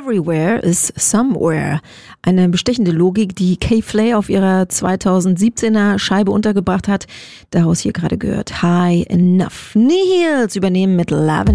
Everywhere is Somewhere. Eine bestechende Logik, die K-Flay auf ihrer 2017er Scheibe untergebracht hat. Daraus hier gerade gehört High Enough. Nihils übernehmen mit Lavender.